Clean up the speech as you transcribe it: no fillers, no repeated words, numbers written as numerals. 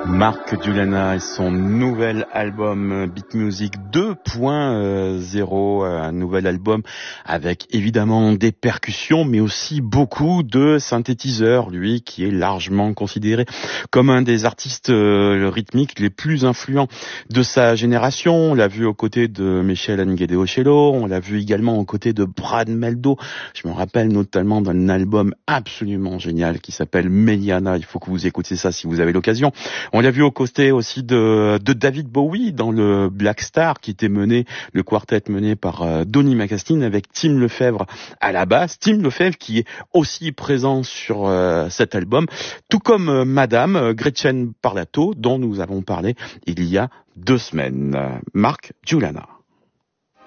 Mark Giuliana et son nouvel album Beat Music 2.0, un nouvel album avec évidemment des percussions mais aussi beaucoup de synthétiseurs, lui qui est largement considéré comme un des artistes rythmiques les plus influents de sa génération. On l'a vu aux côtés de Michel Ngedeocello, on l'a vu également aux côtés de Brad Mehldau. Je me rappelle notamment d'un album absolument génial qui s'appelle Meliana, il faut que vous écoutiez ça si vous avez l'occasion. On l'a vu aux côtés aussi de David Bowie dans le Black Star qui était le quartet mené par Donny McAstin avec Tim Lefebvre à la basse. Tim Lefebvre qui est aussi présent sur cet album, tout comme Madame Gretchen Parlato dont nous avons parlé il y a 2 semaines. Mark Giuliana.